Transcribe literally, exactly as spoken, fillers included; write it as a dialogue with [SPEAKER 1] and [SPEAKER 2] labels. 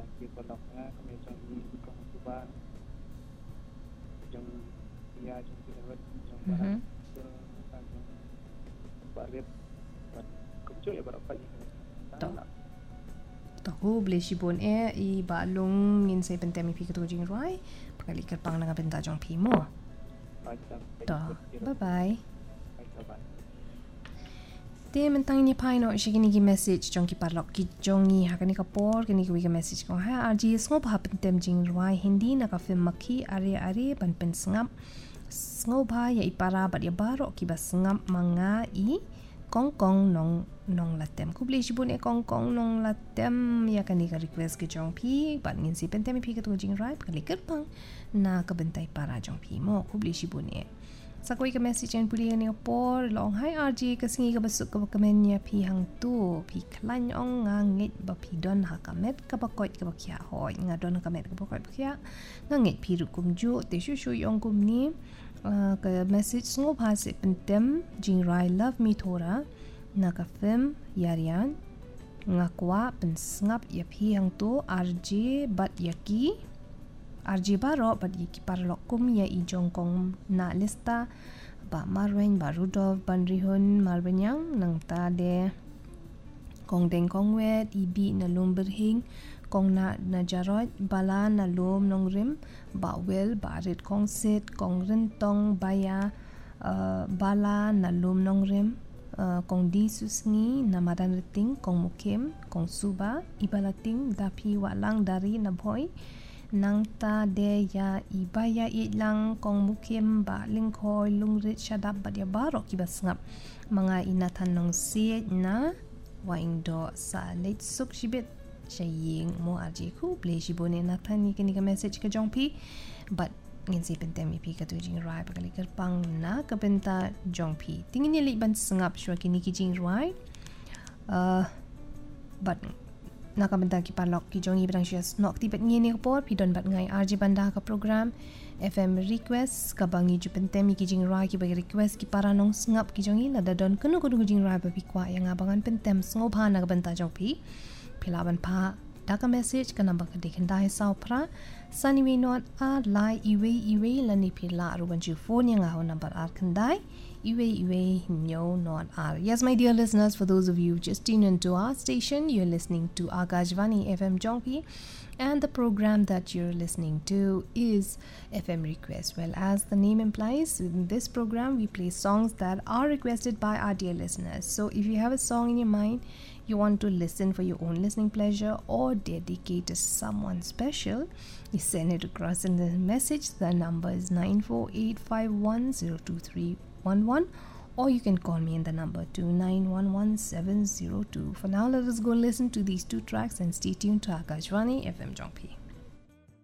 [SPEAKER 1] di koloknya kami jong kong tuban jong ya jong dilewat jong barang jong balik buat kecil ya berapa ini
[SPEAKER 2] tahu beli sibon eh i balung ngin say pentemi pi ketu jing roi pakali kerpang na benta jong pi mo ta bye bye te mentang ni pai no shigini gi message jong ki parlok ki jongi hakani ka por kini ki message ko ha rg sngo pa pentem jing roi hindi na ka film maki are are ban pen sngap sngo ba ya ipara ba ya baro ki ba sngap manga i kong kong nong nong latem ku beli sibun e kong kong nong latem ya kan ka request ke jong pi ban ngin si pentem pi ke tu jing right kali kerpang na ka bentai para jong pi mo ku beli sibun e sa ko ka message en puli ni por long hai rg ka singi ka basuk ka komen ya pi hang tu pi klan ong nga ngit ba pi don ha ka met ka ba koit ka ba kya hoi nga don ka met ka ba koit kya nga ngit pi ru kum ju te shu shu yong kum ni Uh, ka message ngo phase pentem jing rai love me thora na ka film yarian nga kwa pen snap ya phi hang to rj bat yaki rj baro bat yaki parlo kum ya i jong kong na lista ba marwen ba rudolf ban rihun malbenyang nang ta de kong deng kong wet ibi na lumber hing kong na na jarot bala na lom nong rim ba wel ba ret kong set kong rentong baya uh, bala na lom nong rim uh, kong di susngi na madan reting kong mukim kong suba ibalating dapi walang dari na boy nang ta de ya ibaya ilang kong mukim ba lingkoy lungrit shadap ba dia barok ibasngap mga inatan nong siet na waing do sa late suk shibit saying mo aji ku play shibone na tani kini ka message ka jong pi but ngin si pentemi pi ka tu jing rai pa kali kerpang na ka benta jong pi tingin ni ban sengap shwa kini ki jing rai uh but na ka benta ki palok ki jong ibang shas nok ti bat ngini ko por pi don bat ngai rj banda ka program fm request ka bangi ju pentemi ki jing rai ki bagi request ki para nong sengap ki jong ila da don kenu kudu jing rai pa pi kwa yang abangan pentem sengop ha na ka benta jong pi pilaban pa daka message ka number ka dikin dahil sa opera sani we not a lai iwe iwe lani pila aruban ju phone yang aho number ar kandai iwe iwe nyo not ar. Yes, my dear listeners, for those of you just tuned into our station, you're listening to Akashvani F M Jongpi, and the program that you're listening to is F M Request. Well, as the name implies, in this program we play songs that are requested by our dear listeners. So if you have a song in your mind you want to listen for your own listening pleasure or dedicate to someone special, you send it across in the message. The number is nine four eight five one zero two three one one, or you can call me in the number two nine one one seven zero two. For now, let us go listen to these two tracks and stay tuned to Akashvani F M Jongpi.